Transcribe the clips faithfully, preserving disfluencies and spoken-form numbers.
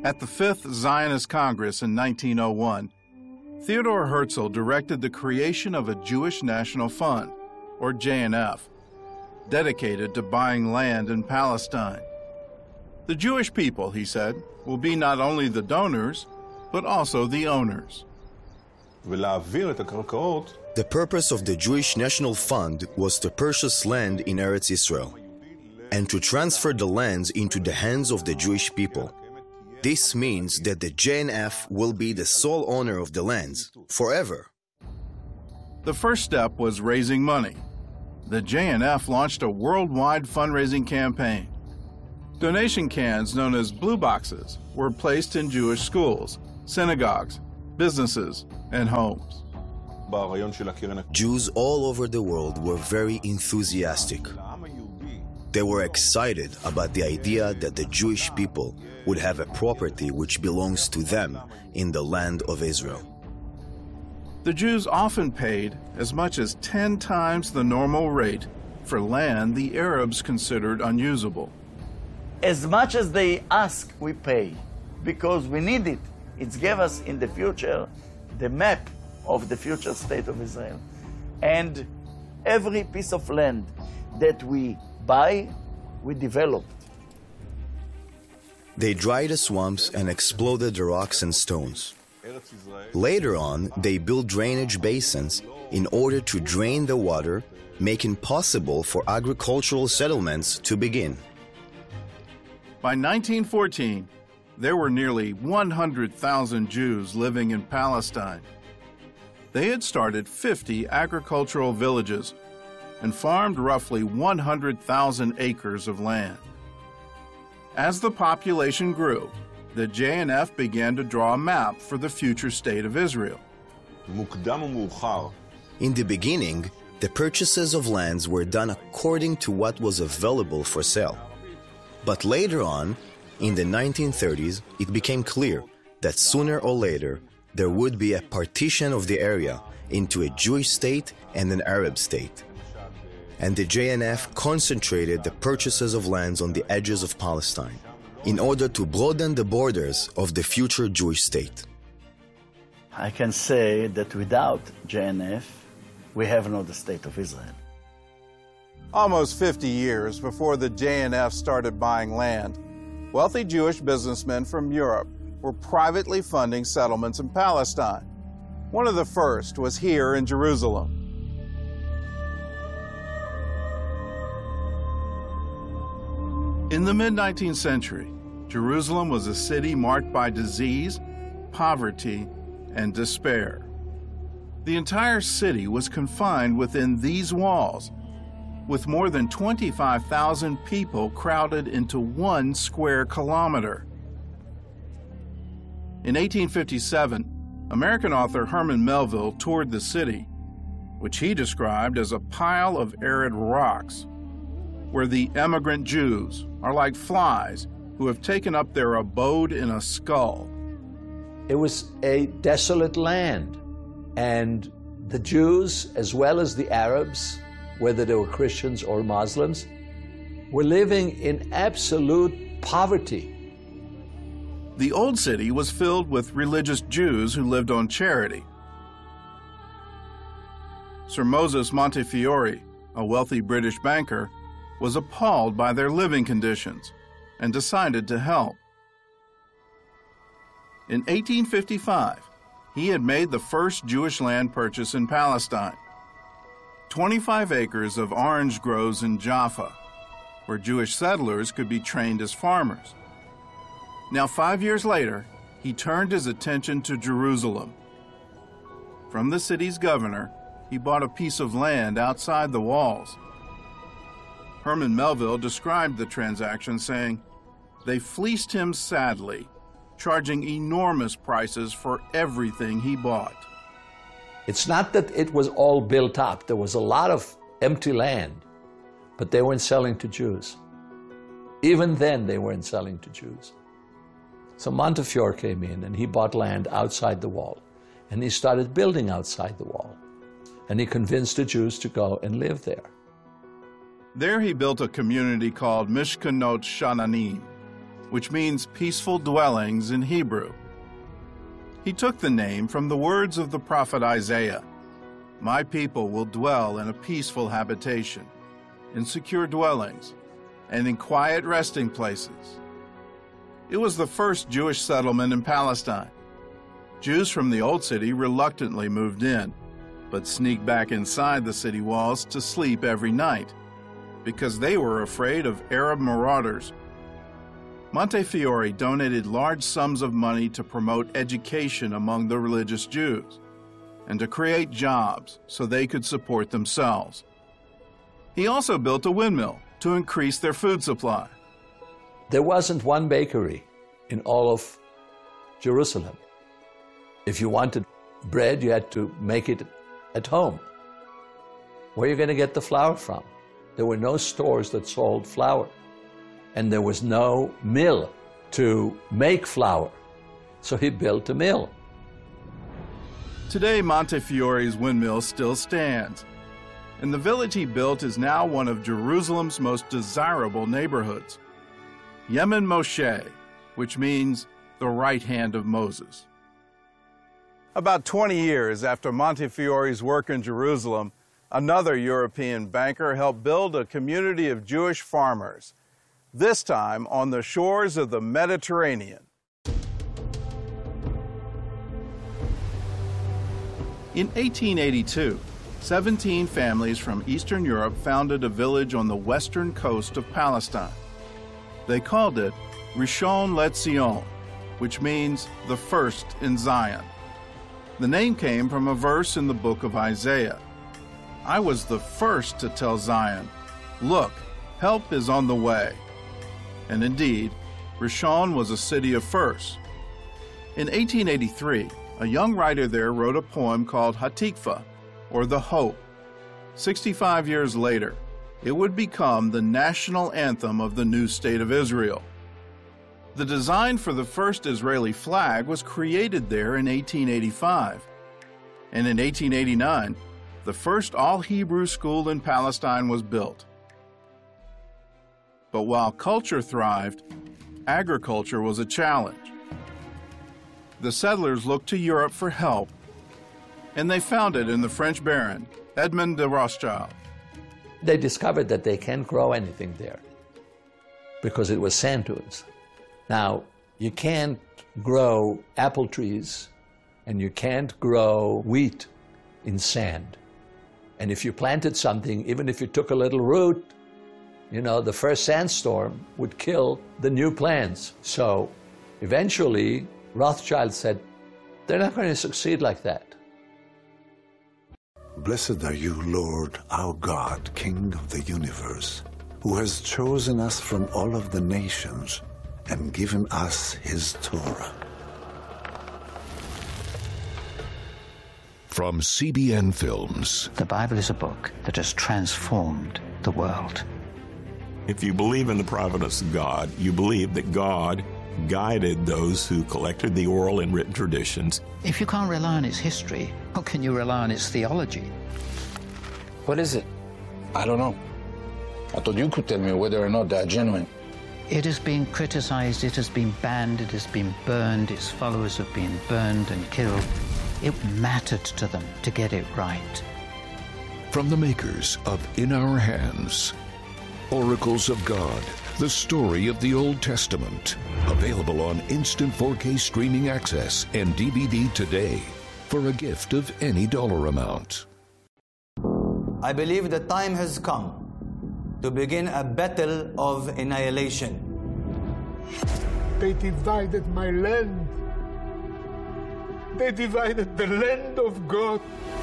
At the Fifth Zionist Congress in nineteen oh one, Theodor Herzl directed the creation of a Jewish National Fund, or J N F, dedicated to buying land in Palestine. The Jewish people, he said, will be not only the donors, but also the owners. The purpose of the Jewish National Fund was to purchase land in Eretz Israel and to transfer the lands into the hands of the Jewish people. This means that the J N F will be the sole owner of the lands forever. The first step was raising money. The J N F launched a worldwide fundraising campaign. Donation cans known as blue boxes were placed in Jewish schools, synagogues, businesses, and homes. Jews all over the world were very enthusiastic. They were excited about the idea that the Jewish people would have a property which belongs to them in the land of Israel. The Jews often paid as much as ten times the normal rate for land the Arabs considered unusable. As much as they ask, we pay, because we need it. It gave us in the future the map of the future state of Israel. And every piece of land that we buy, we develop. They dried the swamps and exploded the rocks and stones. Later on, they built drainage basins in order to drain the water, making possible for agricultural settlements to begin. By nineteen fourteen, there were nearly one hundred thousand Jews living in Palestine. They had started fifty agricultural villages and farmed roughly one hundred thousand acres of land. As the population grew, the J N F began to draw a map for the future state of Israel. In the beginning, the purchases of lands were done according to what was available for sale. But later on, in the nineteen thirties, it became clear that sooner or later there would be a partition of the area into a Jewish state and an Arab state. And the J N F concentrated the purchases of lands on the edges of Palestine in order to broaden the borders of the future Jewish state. I can say that without J N F, we have no the state of Israel. Almost fifty years before the J N F started buying land, wealthy Jewish businessmen from Europe were privately funding settlements in Palestine. One of the first was here in Jerusalem. In the mid-nineteenth century, Jerusalem was a city marked by disease, poverty, and despair. The entire city was confined within these walls, with more than twenty-five thousand people crowded into one square kilometer. In eighteen fifty-seven, American author Herman Melville toured the city, which he described as a pile of arid rocks, where the emigrant Jews are like flies who have taken up their abode in a skull. It was a desolate land, and the Jews, as well as the Arabs, whether they were Christians or Muslims, were living in absolute poverty. The old city was filled with religious Jews who lived on charity. Sir Moses Montefiore, a wealthy British banker, was appalled by their living conditions and decided to help. In eighteen fifty-five, he had made the first Jewish land purchase in Palestine, twenty-five acres of orange groves in Jaffa, where Jewish settlers could be trained as farmers. Now, five years later, he turned his attention to Jerusalem. From the city's governor, he bought a piece of land outside the walls. Herman Melville described the transaction, saying, "They fleeced him sadly, charging enormous prices for everything he bought." It's not that it was all built up. There was a lot of empty land, but they weren't selling to Jews. Even then, they weren't selling to Jews. So Montefiore came in and he bought land outside the wall, and he started building outside the wall, and he convinced the Jews to go and live there. There he built a community called Mishkanot Sha'ananim, which means peaceful dwellings in Hebrew. He took the name from the words of the prophet Isaiah, "My people will dwell in a peaceful habitation, in secure dwellings, and in quiet resting places." It was the first Jewish settlement in Palestine. Jews from the Old City reluctantly moved in, but sneaked back inside the city walls to sleep every night because they were afraid of Arab marauders. Montefiore donated large sums of money to promote education among the religious Jews and to create jobs so they could support themselves. He also built a windmill to increase their food supply. There wasn't one bakery in all of Jerusalem. If you wanted bread, you had to make it at home. Where are you going to get the flour from? There were no stores that sold flour, and there was no mill to make flour. So he built a mill. Today, Montefiore's windmill still stands, and the village he built is now one of Jerusalem's most desirable neighborhoods. Yemen Moshe, which means the right hand of Moses. About twenty years after Montefiore's work in Jerusalem, another European banker helped build a community of Jewish farmers, this time on the shores of the Mediterranean. In eighteen eighty-two, seventeen families from Eastern Europe founded a village on the western coast of Palestine. They called it Rishon LeZion, which means the first in Zion. The name came from a verse in the book of Isaiah. "I was the first to tell Zion, look, help is on the way." And indeed, Rishon was a city of firsts. In eighteen eighty-three, a young writer there wrote a poem called Hatikva, or The Hope. sixty-five years later, it would become the national anthem of the new state of Israel. The design for the first Israeli flag was created there in eighteen eighty-five. And in eighteen eighty-nine, the first all-Hebrew school in Palestine was built. But while culture thrived, agriculture was a challenge. The settlers looked to Europe for help, and they found it in the French baron, Edmond de Rothschild. They discovered that they can't grow anything there because it was sand dunes. Now, you can't grow apple trees and you can't grow wheat in sand. And if you planted something, even if you took a little root, you know, the first sandstorm would kill the new plants. So eventually, Rothschild said, they're not going to succeed like that. Blessed are you, Lord, our God, King of the universe, who has chosen us from all of the nations and given us his Torah. From C B N Films. The Bible is a book that has transformed the world. If you believe in the providence of God, you believe that God guided those who collected the oral and written traditions. If you can't rely on its history, how can you rely on its theology? What is it? I don't know. I thought you could tell me whether or not they're genuine. It has been criticized, it has been banned, it has been burned, its followers have been burned and killed. It mattered to them to get it right. From the makers of In Our Hands, Oracles of God, the story of the Old Testament. Available on instant four K streaming access and D V D today for a gift of any dollar amount. I believe the time has come to begin a battle of annihilation. They divided my land. They divided the land of God.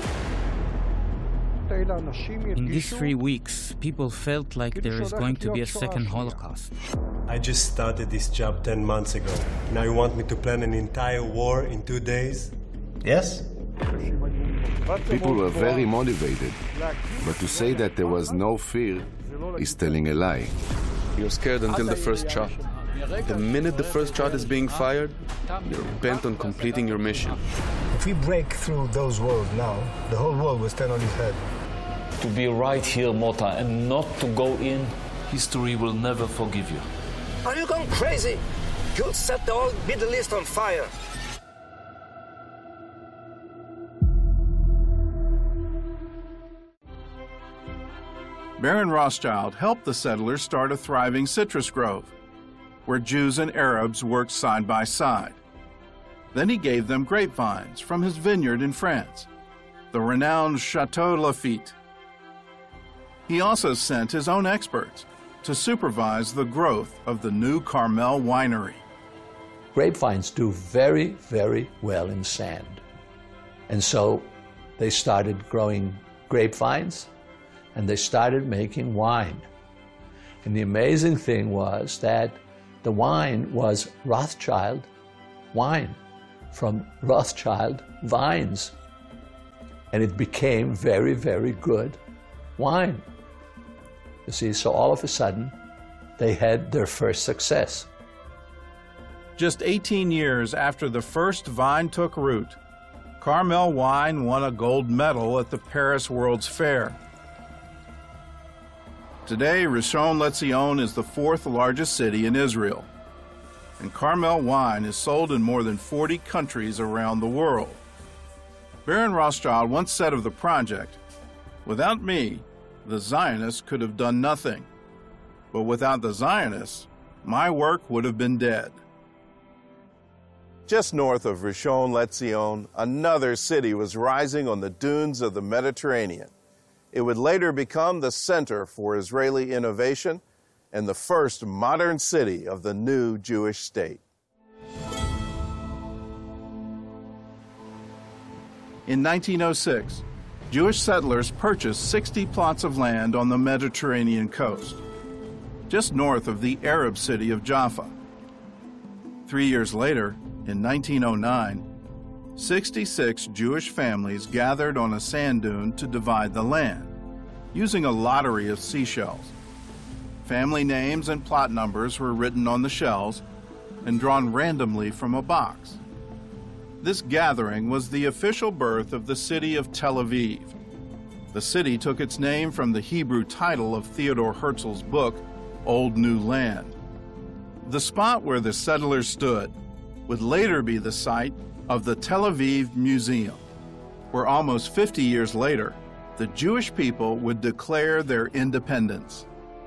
In these three weeks, people felt like there is going to be a second Holocaust. I just started this job ten months ago. Now you want me to plan an entire war in two days? Yes? People were very motivated, but to say that there was no fear is telling a lie. You're scared until the first shot. The minute the first shot is being fired, you're bent on completing your mission. If we break through those walls now, the whole world will stand on its head. To be right here, Mota, and not to go in, history will never forgive you. Are you going crazy? You'll set the whole Middle East on fire. Baron Rothschild helped the settlers start a thriving citrus grove, where Jews and Arabs worked side by side. Then he gave them grapevines from his vineyard in France, the renowned Chateau Lafite. He also sent his own experts to supervise the growth of the new Carmel winery. Grapevines do very, very well in sand. And so they started growing grapevines, and they started making wine. And the amazing thing was that the wine was Rothschild wine from Rothschild vines. And it became very, very good wine. You see, so all of a sudden, they had their first success. Just eighteen years after the first vine took root, Carmel wine won a gold medal at the Paris World's Fair. Today, Rishon LeZion is the fourth largest city in Israel, and Carmel wine is sold in more than forty countries around the world. Baron Rothschild once said of the project, "Without me, the Zionists could have done nothing. But without the Zionists, my work would have been dead." Just north of Rishon LeZion, another city was rising on the dunes of the Mediterranean. It would later become the center for Israeli innovation and the first modern city of the new Jewish state. In nineteen oh six, Jewish settlers purchased sixty plots of land on the Mediterranean coast, just north of the Arab city of Jaffa. Three years later, in nineteen oh nine, sixty-six Jewish families gathered on a sand dune to divide the land, using a lottery of seashells. Family names and plot numbers were written on the shells and drawn randomly from a box. This gathering was the official birth of the city of Tel Aviv. The city took its name from the Hebrew title of Theodore Herzl's book, Old New Land. The spot where the settlers stood would later be the site of the Tel Aviv Museum, where almost fifty years later, the Jewish people would declare their independence.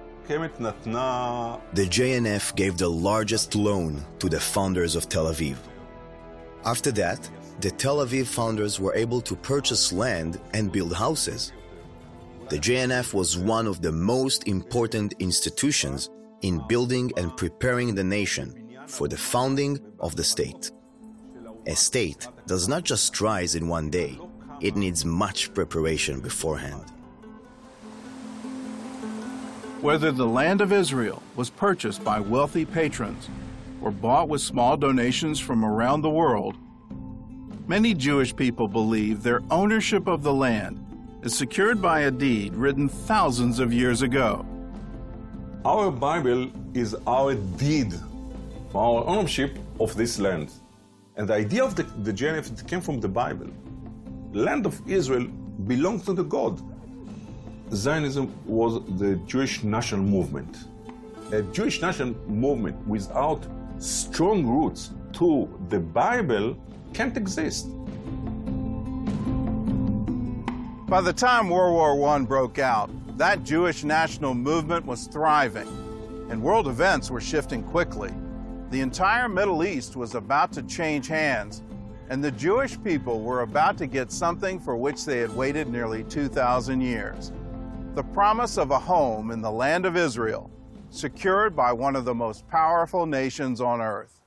The J N F gave the largest loan to the founders of Tel Aviv. After that, the Tel Aviv founders were able to purchase land and build houses. The J N F was one of the most important institutions in building and preparing the nation for the founding of the state. A state does not just rise in one day. It needs much preparation beforehand. Whether the land of Israel was purchased by wealthy patrons or bought with small donations from around the world, many Jewish people believe their ownership of the land is secured by a deed written thousands of years ago. Our Bible is our deed for our ownership of this land. And the idea of the, the J N F came from the Bible. The land of Israel belongs to the God. Zionism was the Jewish national movement. A Jewish national movement without strong roots to the Bible can't exist. By the time World War One broke out, that Jewish national movement was thriving, and world events were shifting quickly. The entire Middle East was about to change hands, and the Jewish people were about to get something for which they had waited nearly two thousand years. The promise of a home in the land of Israel, secured by one of the most powerful nations on earth.